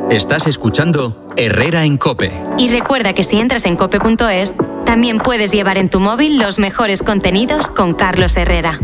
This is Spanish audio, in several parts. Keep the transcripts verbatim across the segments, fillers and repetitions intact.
Estás escuchando Herrera en COPE. Y recuerda que si entras en cope punto es, también puedes llevar en tu móvil los mejores contenidos con Carlos Herrera.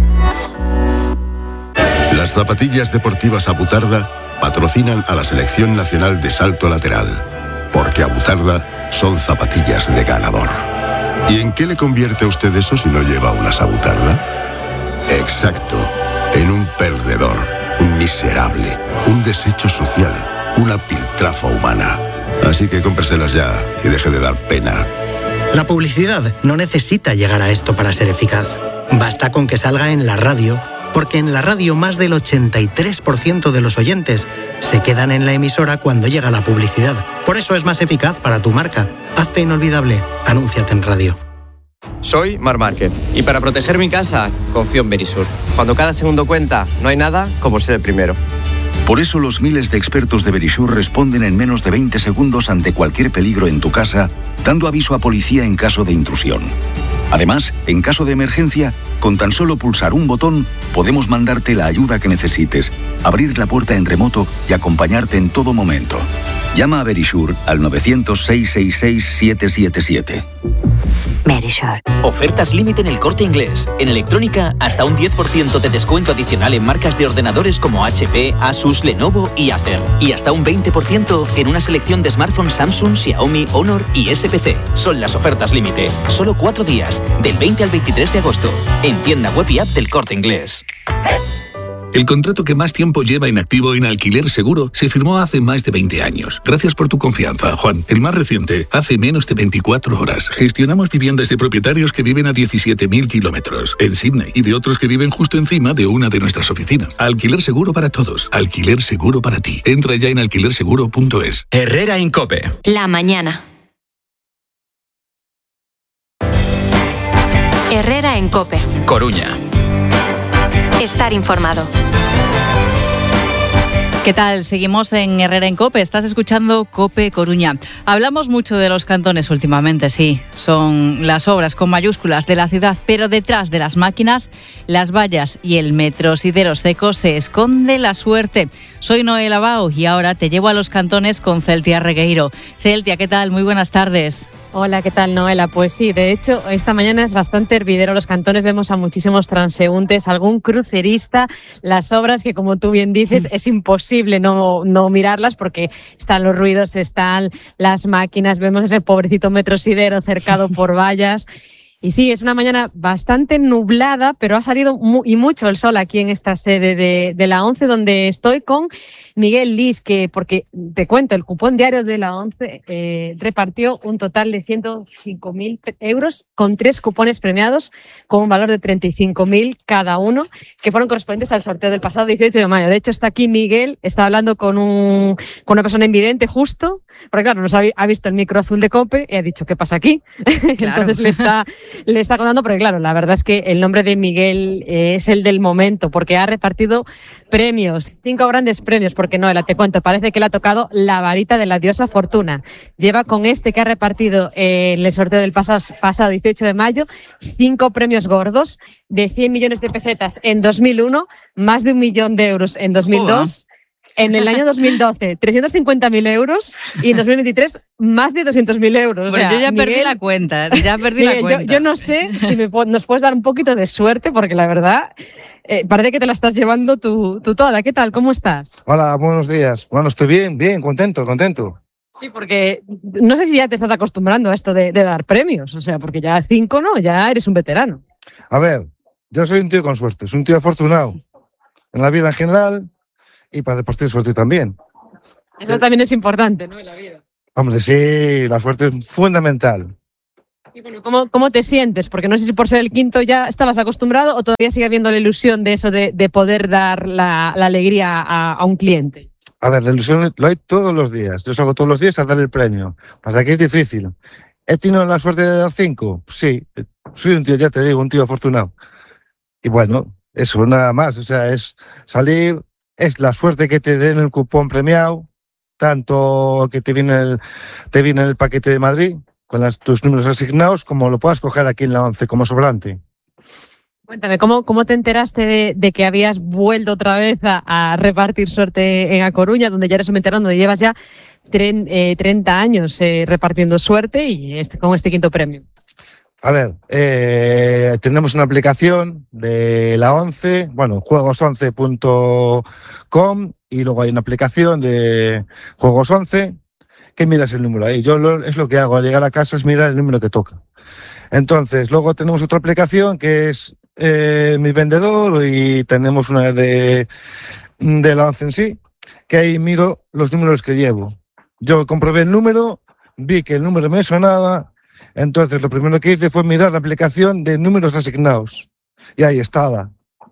Las zapatillas deportivas Abutarda patrocinan a la Selección Nacional de Salto Lateral, porque Abutarda son zapatillas de ganador. ¿Y en qué le convierte a usted eso si no lleva unas Abutarda? Exacto, en un perdedor, un miserable, un desecho social, una piltrafa humana. Así que cómpreselas ya y deje de dar pena. La publicidad no necesita llegar a esto para ser eficaz. Basta con que salga en la radio, porque en la radio más del ochenta y tres por ciento de los oyentes se quedan en la emisora cuando llega la publicidad. Por eso es más eficaz para tu marca. Hazte inolvidable. Anúnciate en radio. Soy Mar Márquez y para proteger mi casa confío en Verisur. Cuando cada segundo cuenta, no hay nada como ser el primero. Por eso los miles de expertos de Verisur responden en menos de veinte segundos ante cualquier peligro en tu casa, dando aviso a policía en caso de intrusión. Además, en caso de emergencia, con tan solo pulsar un botón, podemos mandarte la ayuda que necesites, abrir la puerta en remoto y acompañarte en todo momento. Llama a Verisur al nueve cero cero, seis seis seis, siete siete siete. Verisur. Ofertas límite en El Corte Inglés. En electrónica, hasta un diez por ciento de descuento adicional en marcas de ordenadores como H P, Asus, Lenovo y Acer. Y hasta un veinte por ciento en una selección de smartphones Samsung, Xiaomi, Honor y S P C. Son las ofertas límite. Solo cuatro días, del veinte al veintitrés de agosto. En tienda web y app del Corte Inglés. El contrato que más tiempo lleva inactivo en Alquiler Seguro se firmó hace más de veinte años. Gracias por tu confianza, Juan. El más reciente, hace menos de veinticuatro horas. Gestionamos viviendas de propietarios que viven a diecisiete mil kilómetros en Sydney y de otros que viven justo encima de una de nuestras oficinas. Alquiler Seguro para todos. Alquiler Seguro para ti. Entra ya en alquiler seguro punto es. Herrera en COPE. La mañana. Herrera en COPE. Coruña. Estar informado. ¿Qué tal? Seguimos en Herrera en COPE. Estás escuchando COPE Coruña. Hablamos mucho de los cantones últimamente, sí. Son las obras con mayúsculas de la ciudad, pero detrás de las máquinas, las vallas y el metrosidero seco se esconde la suerte. Soy Noel Abao y ahora te llevo a los cantones con Celtia Regueiro. Celtia, ¿qué tal? Muy buenas tardes. Hola, ¿qué tal, Noela? Pues sí, de hecho, esta mañana es bastante hervidero los cantones, vemos a muchísimos transeúntes, algún crucerista, las obras que, como tú bien dices, es imposible no, no mirarlas porque están los ruidos, están las máquinas, vemos ese pobrecito metrosidero cercado por vallas. Y sí, es una mañana bastante nublada, pero ha salido mu- y mucho el sol aquí en esta sede de, de la ONCE, donde estoy con Miguel Lis, que, porque te cuento, el cupón diario de la ONCE eh, repartió un total de ciento cinco mil euros con tres cupones premiados con un valor de treinta y cinco mil cada uno, que fueron correspondientes al sorteo del pasado dieciocho de mayo. De hecho, está aquí Miguel, está hablando con, un, con una persona invidente justo, porque claro, nos ha, ha visto el micro azul de COPE y ha dicho, ¿qué pasa aquí? Claro. Entonces le está... Le está contando, porque claro, la verdad es que el nombre de Miguel eh, es el del momento, porque ha repartido premios, cinco grandes premios, porque Noela, te cuento, parece que le ha tocado la varita de la diosa Fortuna. Lleva con este que ha repartido eh, el sorteo del pasado, pasado dieciocho de mayo, cinco premios gordos de cien millones de pesetas en dos mil uno, más de un millón de euros en dos mil dos. Uh-huh. En el año dos mil doce, trescientos cincuenta mil euros y en dos mil veintitrés, más de doscientos mil euros. Bueno, o sea, yo ya Miguel, perdí la cuenta, ya perdí Miguel, la cuenta. Yo, yo no sé si me, nos puedes dar un poquito de suerte, porque la verdad, eh, parece que te la estás llevando tú, tú toda. ¿Qué tal? ¿Cómo estás? Hola, buenos días. Bueno, estoy bien, bien, contento, contento. Sí, porque no sé si ya te estás acostumbrando a esto de, de dar premios, o sea, porque ya cinco no, ya eres un veterano. A ver, yo soy un tío con suerte, soy un tío afortunado en la vida en general y para repartir suerte también. Eso también es importante, ¿no? En la vida. Hombre, sí, la suerte es fundamental. Y bueno, ¿cómo, ¿cómo te sientes? Porque no sé si por ser el quinto ya estabas acostumbrado o todavía sigue habiendo la ilusión de eso de, de poder dar la, la alegría a, a un cliente. A ver, la ilusión lo hay todos los días. Yo salgo todos los días a dar el premio. Pasa que es difícil. ¿He tenido la suerte de dar cinco? Sí. Soy un tío, ya te digo, un tío afortunado. Y bueno, eso, nada más. O sea, es salir, es la suerte que te den el cupón premiado, tanto que te viene el, te viene el paquete de Madrid, con las, tus números asignados, como lo puedas coger aquí en la ONCE como sobrante. Cuéntame, ¿cómo, cómo te enteraste de, de que habías vuelto otra vez a, a repartir suerte en A Coruña, donde ya eres un veterano, donde llevas ya tre- eh, treinta años eh, repartiendo suerte y este, con este quinto premio? A ver, eh, tenemos una aplicación de la once, bueno, juegos once punto com, y luego hay una aplicación de Juegos once que miras el número ahí. Yo lo, es lo que hago, al llegar a casa es mirar el número que toca. Entonces, luego tenemos otra aplicación que es eh, Mi Vendedor, y tenemos una de, de la once en sí, que ahí miro los números que llevo. Yo comprobé el número, vi que el número me sonaba, entonces lo primero que hice fue mirar la aplicación de números asignados. Y ahí estaba.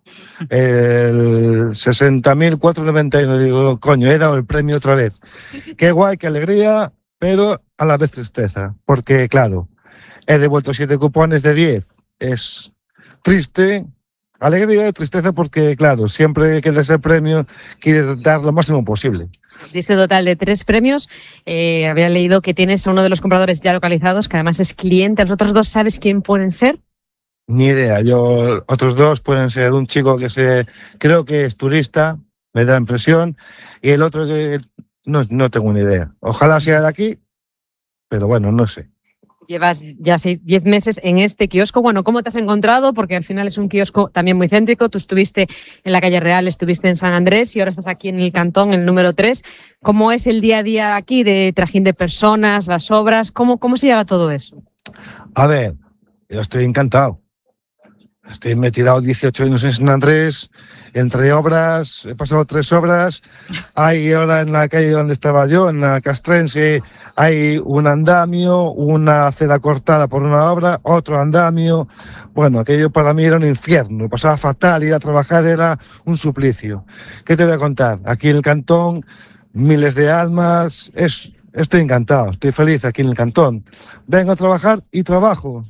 El sesenta mil cuatrocientos noventa y uno. Digo, coño, he dado el premio otra vez. Qué guay, qué alegría, pero a la vez tristeza. Porque, claro, he devuelto siete cupones de diez. Es triste, alegría y tristeza porque, claro, siempre que des el premio quieres dar lo máximo posible. Diste total de tres premios. Eh, había leído que tienes a uno de los compradores ya localizados, que además es cliente. ¿Los otros dos sabes quién pueden ser? Ni idea. Yo, otros dos pueden ser un chico que se, creo que es turista, me da la impresión, y el otro que no, no tengo ni idea. Ojalá sea de aquí, pero bueno, no sé. Llevas ya seis, diez meses en este kiosco. Bueno, ¿cómo te has encontrado? Porque al final es un kiosco también muy céntrico. Tú estuviste en la calle Real, estuviste en San Andrés y ahora estás aquí en el Cantón, el número tres. ¿Cómo es el día a día aquí de trajín de personas, las obras? ¿Cómo, cómo se lleva todo eso? A ver, yo estoy encantado. Estoy, me he tirado dieciocho años en San Andrés, entre obras, he pasado tres obras. Hay ahora en la calle donde estaba yo, en la Castrense, hay un andamio, una acera cortada por una obra, otro andamio. Bueno, aquello para mí era un infierno, pasaba fatal, ir a trabajar era un suplicio. ¿Qué te voy a contar? Aquí en el Cantón, miles de almas, es, estoy encantado, estoy feliz aquí en el Cantón. Vengo a trabajar y trabajo.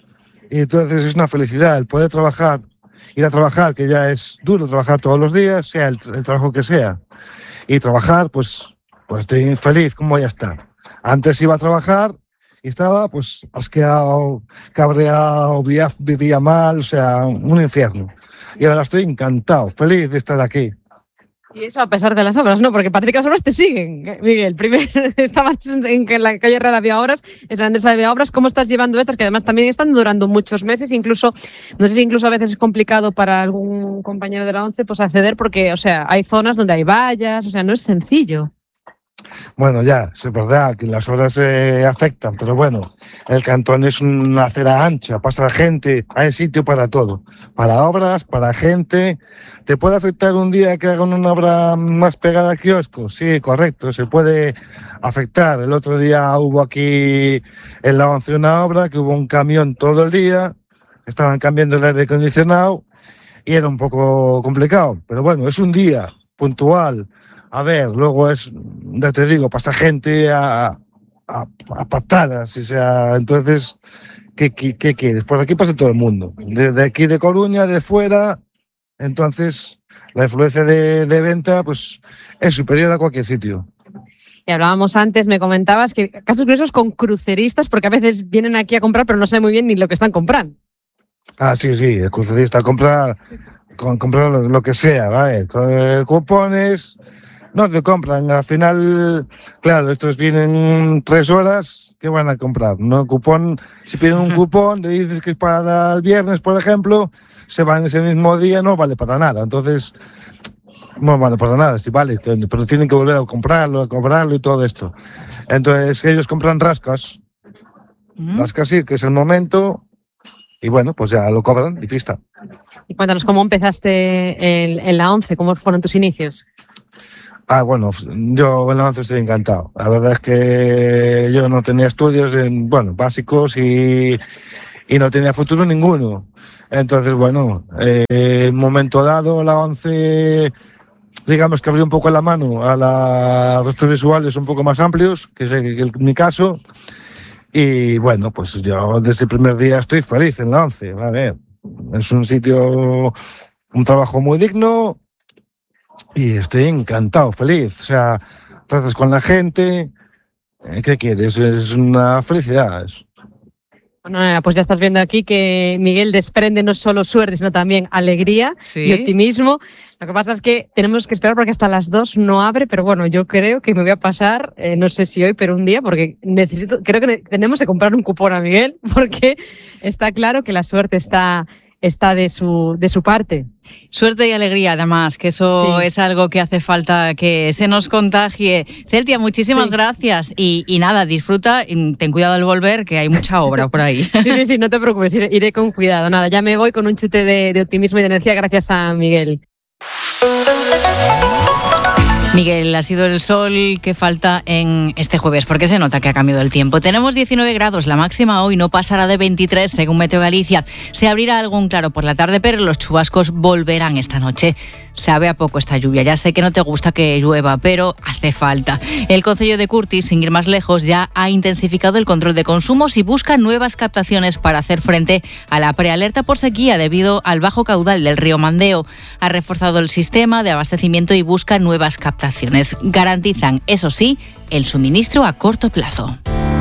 Y entonces es una felicidad el poder trabajar, ir a trabajar, que ya es duro trabajar todos los días, sea el, el trabajo que sea. Y trabajar, pues, pues estoy feliz, como voy a estar. Antes iba a trabajar y estaba pues asqueado, cabreado, vivía, vivía mal, o sea, un infierno. Y ahora estoy encantado, feliz de estar aquí. Y eso a pesar de las obras, ¿no? Porque parece que las obras te siguen, Miguel. Primero estabas en que en la calle Real había obras, en San Andrés había obras. ¿Cómo estás llevando estas? Que además también están durando muchos meses. Incluso, no sé si incluso a veces es complicado para algún compañero de la once pues acceder porque, o sea, hay zonas donde hay vallas, o sea, no es sencillo. Bueno, ya, es verdad que las obras se eh, afectan, pero bueno, el Cantón es una acera ancha, pasa gente, hay sitio para todo, para obras, para gente. ¿Te puede afectar un día que hagan una obra más pegada al kiosco? Sí, correcto, se puede afectar. El otro día hubo aquí en la once una obra que hubo un camión todo el día, estaban cambiando el aire acondicionado y era un poco complicado, pero bueno, es un día puntual. A ver, luego es, ya te digo, pasa gente a, a, a patadas, o sea, entonces, ¿qué, qué, qué quieres? Por aquí pasa todo el mundo, desde aquí de Coruña, de fuera, entonces la influencia de, de venta pues es superior a cualquier sitio. Y hablábamos antes, me comentabas que casos curiosos con cruceristas, porque a veces vienen aquí a comprar, pero no saben muy bien ni lo que están comprando. Ah, sí, sí, el crucerista compra, con, comprar lo, lo que sea, ¿vale? Con, cupones. No te compran, al final, claro, estos vienen tres horas, ¿qué van a comprar? ¿No? Cupón, si piden un cupón, le dices que es para el viernes, por ejemplo, se van ese mismo día, no vale para nada. Entonces, no vale para nada, sí vale, pero tienen que volver a comprarlo, a cobrarlo y todo esto. Entonces, ellos compran rascas, ¿Mm? rascas sí, que es el momento, y bueno, pues ya lo cobran y pista. Y cuéntanos, ¿cómo empezaste en, en la once? ¿Cómo fueron tus inicios? Ah, bueno, yo en la once estoy encantado. La verdad es que yo no tenía estudios en, bueno, básicos y, y no tenía futuro ninguno. Entonces, bueno, eh, en un momento dado, la once, digamos que abrió un poco la mano a la, los restos visuales un poco más amplios, que es el, el, mi caso. Y bueno, pues yo desde el primer día estoy feliz en la once. A ver, es un sitio, un trabajo muy digno. Y estoy encantado, feliz. O sea, tratas con la gente. ¿Qué quieres? Es una felicidad. Bueno, pues ya estás viendo aquí que Miguel desprende no solo suerte, sino también alegría ¿Sí? y optimismo. Lo que pasa es que tenemos que esperar porque hasta las dos no abre, pero bueno, yo creo que me voy a pasar, eh, no sé si hoy, pero un día, porque necesito, creo que tenemos que comprar un cupón a Miguel, porque está claro que la suerte está... está de su, de su parte. Suerte y alegría, además, que eso sí. es algo que hace falta que se nos contagie. Celtia, muchísimas sí. gracias. Y, y nada, disfruta, ten cuidado al volver, que hay mucha obra por ahí. Sí, sí, sí, no te preocupes, iré, iré con cuidado. Nada, ya me voy con un chute de, de optimismo y de energía gracias a Miguel. Miguel, ha sido el sol que falta en este jueves, porque se nota que ha cambiado el tiempo. Tenemos diecinueve grados, la máxima hoy no pasará de veintitrés, según Meteo Galicia. Se abrirá algún claro por la tarde, pero los chubascos volverán esta noche. Sabe a poco esta lluvia. Ya sé que no te gusta que llueva, pero hace falta. El Concello de Curtis, sin ir más lejos, ya ha intensificado el control de consumos y busca nuevas captaciones para hacer frente a la prealerta por sequía debido al bajo caudal del río Mandeo. Ha reforzado el sistema de abastecimiento y busca nuevas captaciones. Garantizan, eso sí, el suministro a corto plazo.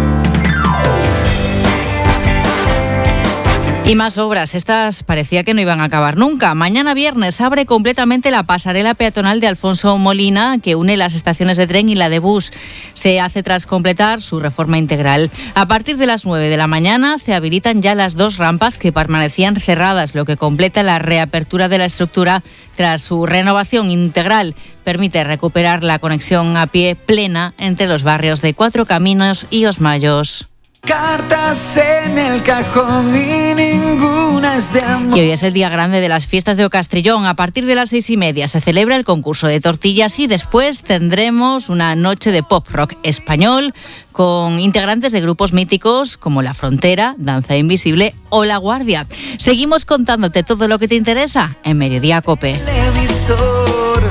Y más obras, estas parecía que no iban a acabar nunca. Mañana viernes abre completamente la pasarela peatonal de Alfonso Molina, que une las estaciones de tren y la de bus. Se hace tras completar su reforma integral. A partir de las nueve de la mañana se habilitan ya las dos rampas que permanecían cerradas, lo que completa la reapertura de la estructura tras su renovación integral. Permite recuperar la conexión a pie plena entre los barrios de Cuatro Caminos y Os Mayos. Cartas en el cajón y ninguna es de amor. Y hoy es el día grande de las fiestas de Ocastrillón. A partir de las seis y media se celebra el concurso de tortillas y después tendremos una noche de pop rock español con integrantes de grupos míticos como La Frontera, Danza Invisible o La Guardia. Seguimos contándote todo lo que te interesa en Mediodía Cope. Televisor.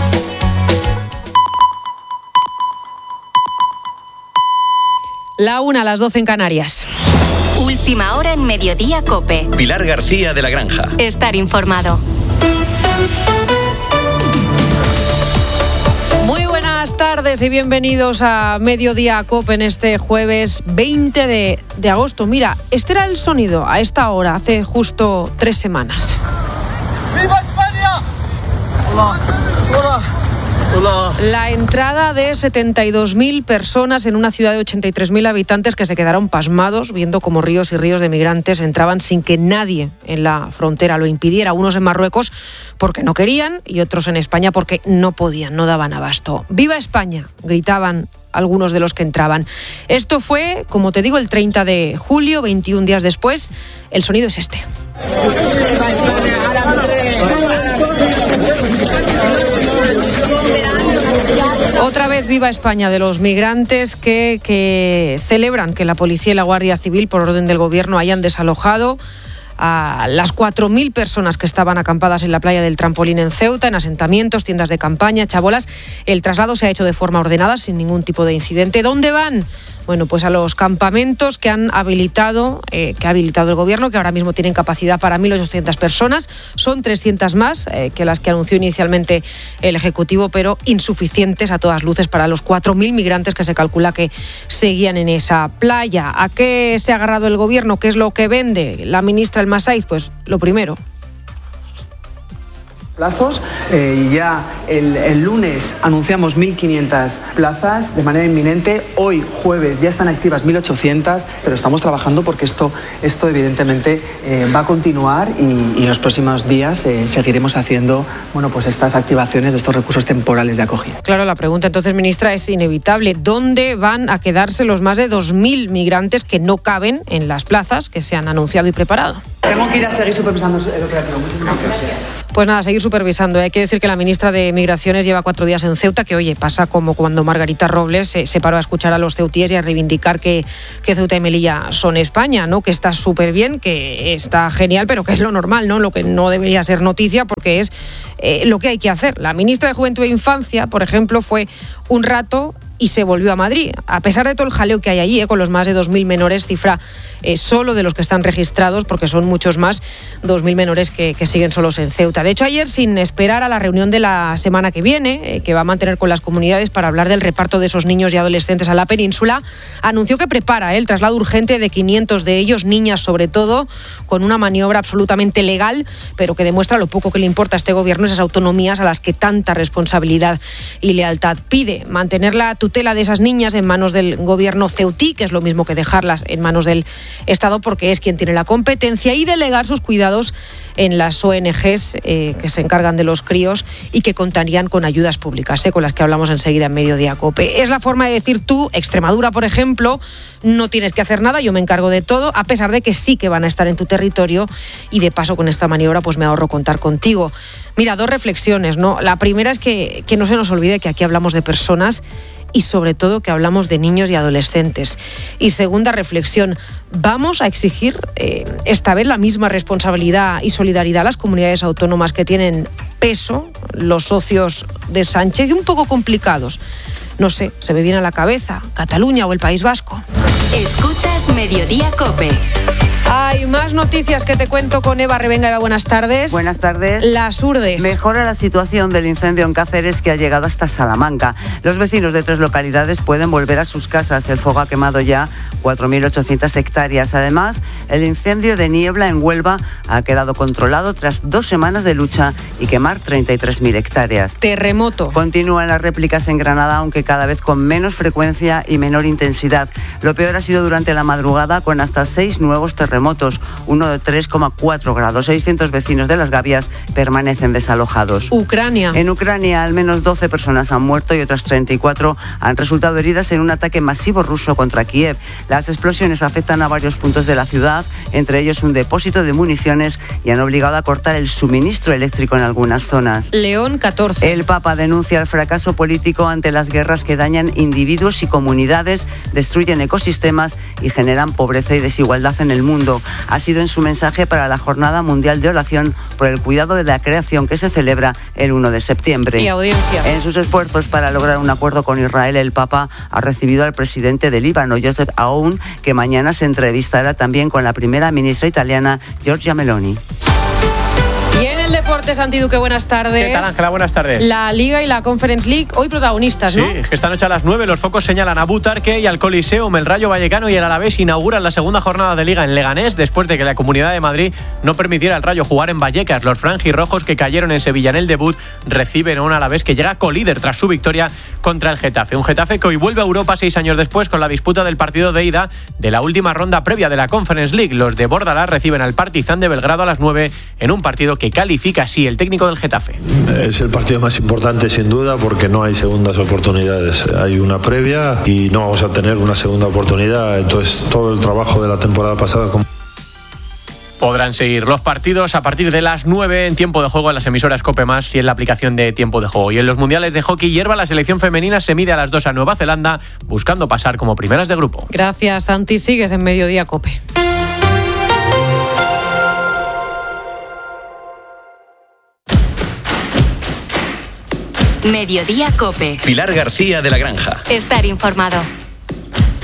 La una a las doce en Canarias. Última hora en Mediodía Cope. Pilar García de la Granja. Estar informado. Muy buenas tardes y bienvenidos a Mediodía Cope en este jueves veinte de, de agosto. Mira, este era el sonido a esta hora, hace justo tres semanas. ¡Viva España! Hola, hola. Hola. La entrada de setenta y dos mil personas en una ciudad de ochenta y tres mil habitantes que se quedaron pasmados viendo cómo ríos y ríos de migrantes entraban sin que nadie en la frontera lo impidiera. Unos en Marruecos porque no querían y otros en España porque no podían, no daban abasto. ¡Viva España!, gritaban algunos de los que entraban. Esto fue, como te digo, el treinta de julio, veintiún días después. El sonido es este. ¡Viva España! ¡A la madre! Otra vez Viva España de los migrantes que, que celebran que la policía y la Guardia Civil, por orden del gobierno, hayan desalojado a las cuatro mil personas que estaban acampadas en la playa del Trampolín en Ceuta, en asentamientos, tiendas de campaña, chabolas. El traslado se ha hecho de forma ordenada, sin ningún tipo de incidente. ¿Dónde van? Bueno, pues a los campamentos que han habilitado, eh, que ha habilitado el gobierno, que ahora mismo tienen capacidad para mil ochocientas personas. Son trescientas más eh, que las que anunció inicialmente el Ejecutivo, pero insuficientes a todas luces para los cuatro mil migrantes que se calcula que seguían en esa playa. ¿A qué se ha agarrado el gobierno? ¿Qué es lo que vende la ministra El Masaiz? Pues lo primero. Plazos eh, ya el, el lunes anunciamos mil quinientas plazas de manera inminente. Hoy, jueves, ya están activas mil ochocientas, pero estamos trabajando porque esto, esto evidentemente eh, va a continuar y, y en los próximos días eh, seguiremos haciendo bueno, pues estas activaciones de estos recursos temporales de acogida. Claro, la pregunta entonces, ministra, es inevitable. ¿Dónde van a quedarse los más de dos mil migrantes que no caben en las plazas que se han anunciado y preparado? Tengo que ir a seguir supervisando el operativo. Muchísimas gracias. Pues nada, seguir supervisando. Hay que decir que la ministra de Migraciones lleva cuatro días en Ceuta, que oye, pasa como cuando Margarita Robles se, se paró a escuchar a los ceutíes y a reivindicar que, que Ceuta y Melilla son España, ¿no? Que está súper bien, que está genial, pero que es lo normal, ¿no? Lo que no debería ser noticia porque es eh, lo que hay que hacer. La ministra de Juventud e Infancia, por ejemplo, fue un rato y se volvió a Madrid. A pesar de todo el jaleo que hay allí, eh, con los más de dos mil menores, cifra eh, solo de los que están registrados, porque son muchos más, dos mil menores que, que siguen solos en Ceuta. De hecho, ayer, sin esperar a la reunión de la semana que viene, eh, que va a mantener con las comunidades para hablar del reparto de esos niños y adolescentes a la península, anunció que prepara eh, el traslado urgente de quinientos de ellos, niñas sobre todo, con una maniobra absolutamente legal, pero que demuestra lo poco que le importa a este gobierno esas autonomías a las que tanta responsabilidad y lealtad pide. Mantener la tutela de esas niñas en manos del gobierno ceutí, que es lo mismo que dejarlas en manos del Estado, porque es quien tiene la competencia, y delegar sus cuidados en las O N Ges eh, que se encargan de los críos y que contarían con ayudas públicas, eh, con las que hablamos enseguida en Mediodía Cope. Es la forma de decir tú, Extremadura, por ejemplo, no tienes que hacer nada, yo me encargo de todo, a pesar de que sí que van a estar en tu territorio, y de paso con esta maniobra pues me ahorro contar contigo. Mira, dos reflexiones, ¿no? La primera es que, que no se nos olvide que aquí hablamos de personas y sobre todo que hablamos de niños y adolescentes. Y segunda reflexión, vamos a exigir eh, esta vez la misma responsabilidad y solidaridad a las comunidades autónomas que tienen peso, los socios de Sánchez, y un poco complicados. No sé, se me viene a la cabeza Cataluña o el País Vasco. Escuchas Mediodía Cope. Hay más noticias que te cuento con Eva Revenga. Eva, buenas tardes. Buenas tardes. Las Urdes. Mejora la situación del incendio en Cáceres, que ha llegado hasta Salamanca. Los vecinos de tres localidades pueden volver a sus casas. El fuego ha quemado ya cuatro mil ochocientas hectáreas. Además, el incendio de Niebla en Huelva ha quedado controlado tras dos semanas de lucha y quemar treinta y tres mil hectáreas. Terremoto. Continúan las réplicas en Granada, aunque cada vez con menos frecuencia y menor intensidad. Lo peor ha sido durante la madrugada, con hasta seis nuevos terremotos. Terremotos, uno de tres coma cuatro grados. seiscientos vecinos de Las Gavias permanecen desalojados. Ucrania. En Ucrania, al menos doce personas han muerto y otras treinta y cuatro han resultado heridas en un ataque masivo ruso contra Kiev. Las explosiones afectan a varios puntos de la ciudad, entre ellos un depósito de municiones, y han obligado a cortar el suministro eléctrico en algunas zonas. León catorce. El Papa denuncia el fracaso político ante las guerras que dañan individuos y comunidades, destruyen ecosistemas y generan pobreza y desigualdad en el mundo. Ha sido en su mensaje para la Jornada Mundial de Oración por el Cuidado de la Creación, que se celebra el uno de septiembre. Y audiencia. En sus esfuerzos para lograr un acuerdo con Israel, el Papa ha recibido al presidente de Líbano, Joseph Aoun, que mañana se entrevistará también con la primera ministra italiana, Giorgia Meloni. Y en el deporte, Santi Duque, buenas tardes. ¿Qué tal, Ángela? Buenas tardes. La Liga y la Conference League, hoy protagonistas, ¿no? Sí, es que esta noche a las nueve los focos señalan a Butarque y al Coliseum. El Rayo Vallecano y el Alavés inauguran la segunda jornada de Liga en Leganés, después de que la Comunidad de Madrid no permitiera al Rayo jugar en Vallecas. Los franjirrojos, que cayeron en Sevilla en el debut, reciben a un Alavés que llega colíder tras su victoria contra el Getafe. Un Getafe que hoy vuelve a Europa seis años después, con la disputa del partido de ida de la última ronda previa de la Conference League. Los de Bordalás reciben al Partizan de Belgrado a las nueve en un partido que califica así el técnico del Getafe. Es el partido más importante, sin duda, porque no hay segundas oportunidades. Hay una previa y no vamos a tener una segunda oportunidad. Entonces, todo el trabajo de la temporada pasada... Podrán seguir los partidos a partir de las nueve en tiempo de juego en las emisoras COPE Más y en la aplicación de tiempo de juego. Y en los mundiales de hockey hierba, la selección femenina se mide a las dos a Nueva Zelanda, buscando pasar como primeras de grupo. Gracias, Santi. Sigues en Mediodía Cope. Mediodía Cope. Pilar García de la Granja. Estar informado.